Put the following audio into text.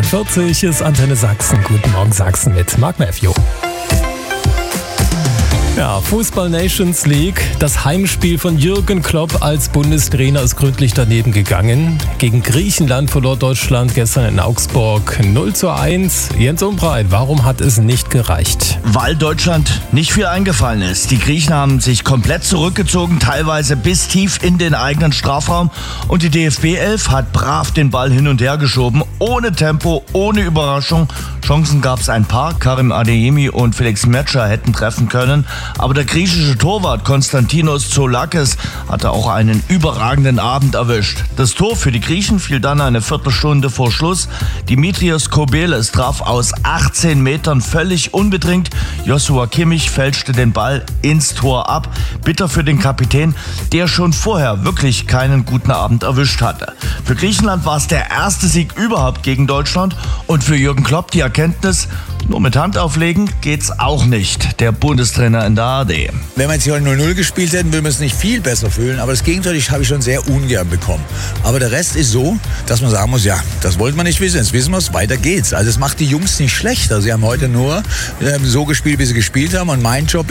8:41 ist Antenne Sachsen. Guten Morgen Sachsen mit Mark Matthew. Ja, Fußball Nations League. Das Heimspiel von Jürgen Klopp als Bundestrainer ist gründlich daneben gegangen. Gegen Griechenland verlor Deutschland gestern in Augsburg 0:1. Jens Umbreit, warum hat es nicht gereicht? Weil Deutschland nicht viel eingefallen ist. Die Griechen haben sich komplett zurückgezogen, teilweise bis tief in den eigenen Strafraum. Und die DFB 11 hat brav den Ball hin und her geschoben, ohne Tempo, ohne Überraschung. Chancen gab es ein paar. Karim Adeyemi und Felix Metscher hätten treffen können. Aber der griechische Torwart Konstantinos Zoulakis hatte auch einen überragenden Abend erwischt. Das Tor für die Griechen fiel dann eine Viertelstunde vor Schluss. Dimitrios Kobeles traf aus 18 Metern völlig unbedingt. Joshua Kimmich fälschte den Ball ins Tor ab. Bitter für den Kapitän, der schon vorher wirklich keinen guten Abend erwischt hatte. Für Griechenland war es der erste Sieg überhaupt gegen Deutschland. Und für Jürgen Klopp die Erkenntnis, nur mit Hand auflegen geht's auch nicht. Der Bundestrainer in der ARD. Wenn wir jetzt hier 0-0 gespielt hätten, würden wir es nicht viel besser fühlen. Aber das Gegenteil habe ich schon sehr ungern bekommen. Aber der Rest ist so, dass man sagen muss, ja, das wollten wir nicht wissen. Jetzt wissen wir es, weiter geht's. Also es macht die Jungs nicht schlechter. Sie haben heute nur so gespielt, wie sie gespielt haben. Und mein Job